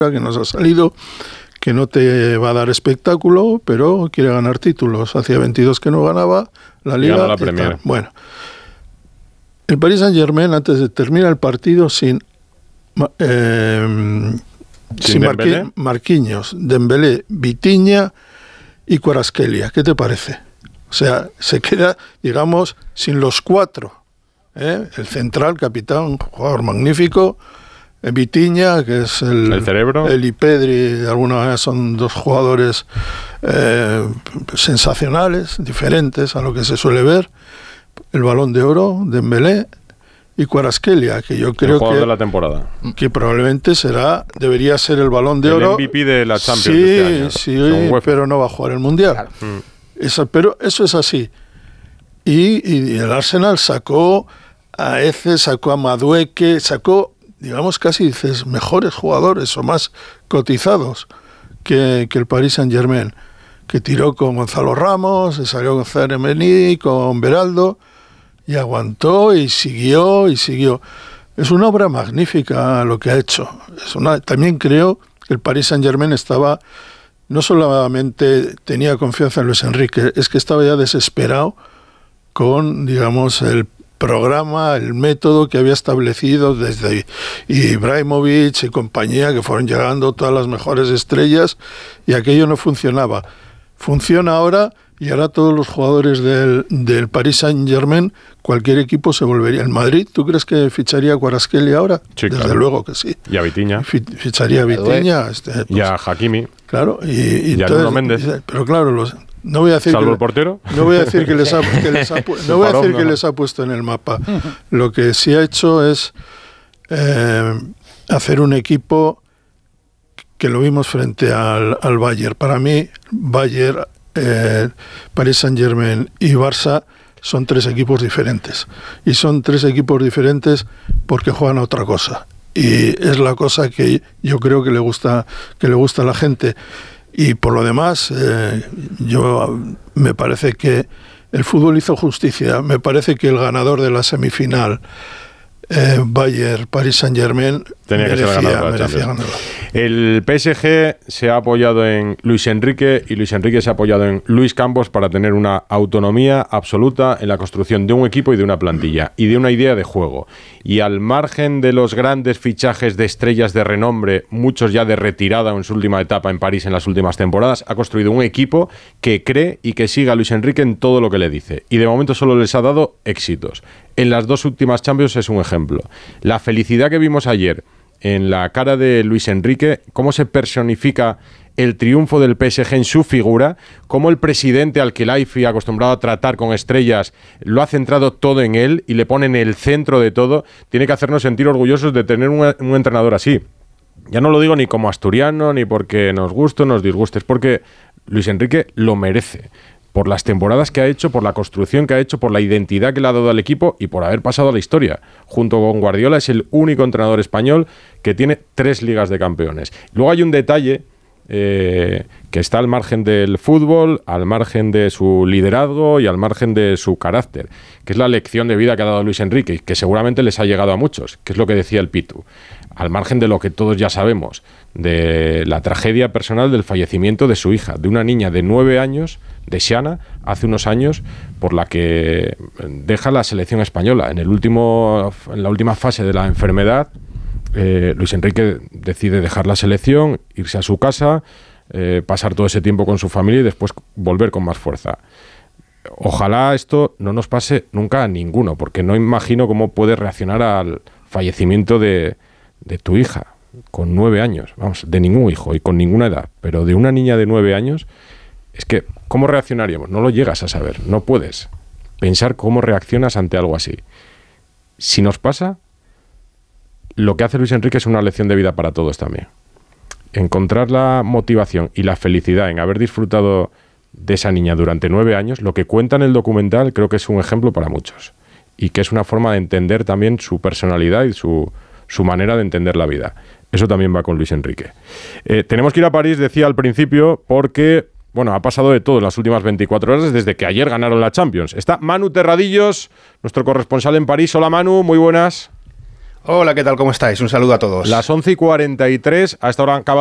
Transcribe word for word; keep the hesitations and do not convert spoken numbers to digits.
que nos ha salido, que no te va a dar espectáculo, pero quiere ganar títulos. Hacía veintidós que no ganaba la Liga. La Premier. Bueno, el Paris Saint-Germain antes de terminar el partido sin eh, sin, sin Marqui, Marquinhos, Dembélé, Vitinha y Kvaratskhelia. ¿Qué te parece? O sea, se queda, digamos, sin los cuatro. ¿eh? El central, capitán, jugador magnífico. Vitinha, que es el, el cerebro, el y Pedri, de alguna manera son dos jugadores eh, sensacionales, diferentes a lo que se suele ver. El Balón de Oro, Dembélé y Kvaratskhelia, que yo creo el jugador que, de la temporada. que probablemente será, debería ser el Balón de el Oro. M V P de la Champions sí, de este año. Sí, pero no va a jugar el Mundial. Claro. Mm. Eso, pero eso es así. Y, y el Arsenal sacó a Eze, sacó a Madueke, sacó, digamos, casi dices, mejores jugadores o más cotizados que, que el Paris Saint-Germain, que tiró con Gonzalo Ramos, se salió con Zeremeni, con Beraldo, y aguantó y siguió y siguió. Es una obra magnífica lo que ha hecho. Es una, también creo que el Paris Saint-Germain estaba, no solamente tenía confianza en Luis Enrique, es que estaba ya desesperado con, digamos, el programa, el método que había establecido desde Ibrahimovic y compañía, que fueron llegando todas las mejores estrellas, y aquello no funcionaba. Funciona ahora, y ahora todos los jugadores del, del Paris Saint-Germain, cualquier equipo se volvería. ¿El Madrid, tú crees que ficharía a Kvaratskhelia ahora? Sí, desde claro. luego que sí. Y a Vitinha. Ficharía a Vitinha. Este, pues, y a Hakimi. Claro. Y, y, y a Nuno Méndez. Pero claro, los... No voy a decir ¿Salvo que, el portero? No voy a decir que les ha, que les ha, no voy a decir que les ha puesto en el mapa. Lo que sí ha hecho es eh, hacer un equipo que lo vimos frente al, al Bayern. Para mí, Bayern, eh, Paris Saint-Germain y Barça son tres equipos diferentes. Y son tres equipos diferentes porque juegan a otra cosa. Y es la cosa que yo creo que le gusta, que le gusta a la gente. Y por lo demás, eh, yo me parece que el fútbol hizo justicia. Me parece que el ganador de la semifinal, eh, Bayern, Paris Saint-Germain, tenía que merecía, ser ganador. merecía ganador. El P S G se ha apoyado en Luis Enrique y Luis Enrique se ha apoyado en Luis Campos para tener una autonomía absoluta en la construcción de un equipo y de una plantilla y de una idea de juego. Y al margen de los grandes fichajes de estrellas de renombre, muchos ya de retirada en su última etapa en París en las últimas temporadas, ha construido un equipo que cree y que siga a Luis Enrique en todo lo que le dice. Y de momento solo les ha dado éxitos. En las dos últimas Champions es un ejemplo. La felicidad que vimos ayer en la cara de Luis Enrique, cómo se personifica el triunfo del P S G en su figura, cómo el presidente al que Laifi, acostumbrado a tratar con estrellas, lo ha centrado todo en él y le pone en el centro de todo, tiene que hacernos sentir orgullosos de tener un, un entrenador así. Ya no lo digo ni como asturiano, ni porque nos guste o nos disguste, es porque Luis Enrique lo merece. Por las temporadas que ha hecho, por la construcción que ha hecho, por la identidad que le ha dado al equipo y por haber pasado a la historia. Junto con Guardiola es el único entrenador español que tiene tres ligas de campeones. Luego hay un detalle eh, que está al margen del fútbol, al margen de su liderazgo y al margen de su carácter, que es la lección de vida que ha dado Luis Enrique, que seguramente les ha llegado a muchos, que es lo que decía el Pitu. Al margen de lo que todos ya sabemos, de la tragedia personal del fallecimiento de su hija, de una niña de nueve años, de Xiana, hace unos años, por la que deja la selección española. En el último, en la última fase de la enfermedad, eh, Luis Enrique decide dejar la selección, irse a su casa, eh, pasar todo ese tiempo con su familia y después volver con más fuerza. Ojalá esto no nos pase nunca a ninguno, porque no imagino cómo puede reaccionar al fallecimiento de, de tu hija, con nueve años, vamos, de ningún hijo y con ninguna edad, pero de una niña de nueve años, es que, ¿cómo reaccionaríamos? No lo llegas a saber, no puedes pensar cómo reaccionas ante algo así. Si nos pasa, lo que hace Luis Enrique es una lección de vida para todos también. Encontrar la motivación y la felicidad en haber disfrutado de esa niña durante nueve años, lo que cuenta en el documental creo que es un ejemplo para muchos y que es una forma de entender también su personalidad y su, su manera de entender la vida. Eso también va con Luis Enrique. Eh, tenemos que ir a París, decía al principio, porque bueno, ha pasado de todo en las últimas veinticuatro horas desde que ayer ganaron la Champions. Está Manu Terradillos, nuestro corresponsal en París. Hola Manu, muy buenas. Hola, ¿qué tal? ¿Cómo estáis? Un saludo a todos. Las once y cuarenta y tres, a esta hora han acabado